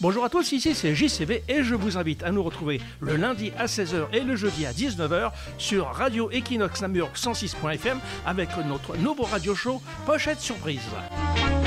Bonjour à tous, ici c'est JCV et je vous invite à nous retrouver le lundi à 16h et le jeudi à 19h sur Radio Equinox Namur 106.fm avec notre nouveau radio show Pochette Surprise.